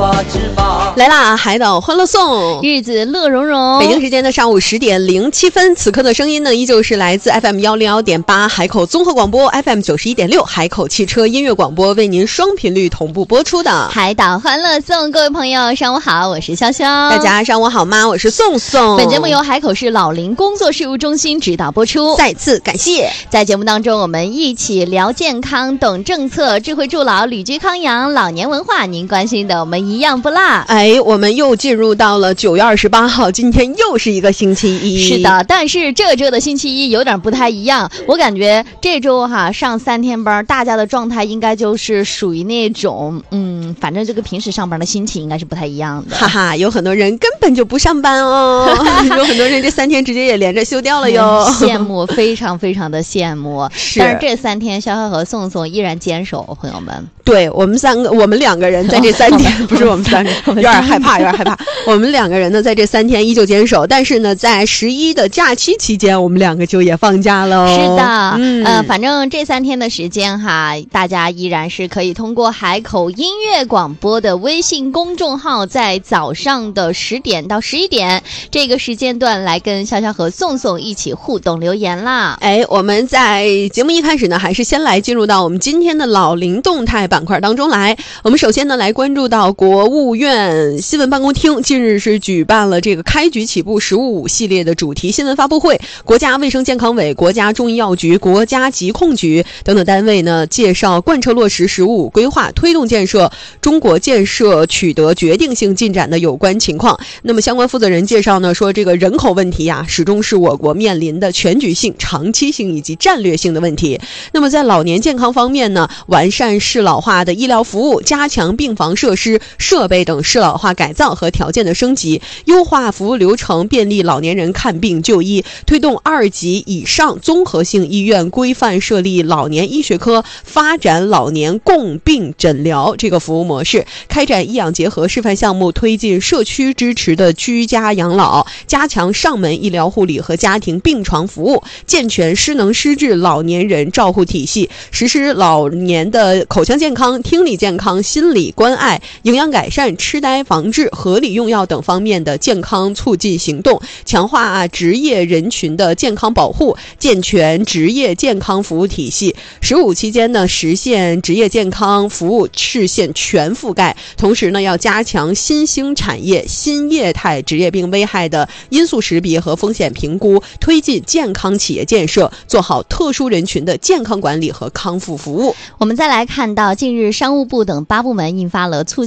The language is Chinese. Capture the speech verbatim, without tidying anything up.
法之法。 来啦，海岛欢乐颂， 日子乐融融。 北京时间的上午十点零七分，此刻的声音呢，依旧是来自 F M 一零一点八海口综合广播 F M 九十一点六海口汽车音乐广播为您双频率同步播出的海岛欢乐颂。各位朋友，上午好，我是潇潇。 大家上午好吗？我是宋宋。 本节目由海口市老龄工作事务中心指导播出， 再次感谢。 在节目当中，我们一起聊健康、懂政策、智慧助老、旅居康养、老年文化，您关心的我们一样不落。 哎，我们又进入到了九月二十八号，今天又是一个星期一。 是的，但是这周的星期一有点不太一样，我感觉这周哈上三天班，大家的状态应该就是属于那种嗯，反正这个平时上班的心情应该是不太一样的。 哈哈，有很多人根本就不上班哦，有很多人这三天直接也连着休掉了哟。 嗯、羡慕，非常非常的羡慕。 是， 但是这三天潇潇和宋宋依然坚守，朋友们。 对，我们三个，我们两个人在这三天，不是我们三个，有点害怕，有点害怕。我们两个人呢，在这三天依旧坚守，但是呢，在十一的假期期间，我们两个就也放假喽。 是的， 嗯， 呃，反正这三天的时间哈，大家依然是可以通过海口音乐广播的微信公众号，在早上的十点到十一点这个时间段来跟潇潇和宋宋一起互动留言啦。 哎，我们在节目一开始呢，还是先来进入到我们今天的老龄动态板块当中来。我们首先呢，来关注到国务院新闻办公厅近日是举办了这个开局起步十五五系列的主题新闻发布会，国家卫生健康委、国家中医药局、国家疾控局等等单位呢，介绍贯彻落实十五五规划，推动建设中国建设取得决定性进展的有关情况。那么相关负责人介绍呢，说这个人口问题啊，始终是我国面临的全局性、长期性以及战略性的问题。那么在老年健康方面呢，完善适老化的医疗服务，加强病房设施、设备等适老化改造和条件的升级，优化服务流程，便利老年人看病就医，推动二级以上综合性医院规范设立老年医学科，发展老年共病诊疗这个服务模式，开展医养结合示范项目，推进社区支持的居家养老，加强上门医疗护理和家庭病床服务，健全失能失智老年人照护体系，实施老年的口腔健康、听力健康、心理关爱、营养改善、痴呆防治、合理用药等方面的健康促进行动，强化职业人群的健康保护，健全职业健康服务体系。十五期间呢，实现职业健康服务实现全覆盖，同时呢，要加强新兴产业、新业态职业病危害的因素识别和风险评估，推进健康企业建设，做好特殊人群的健康管理和康复服务。 我们再来看到，近日商务部等八部门印发了促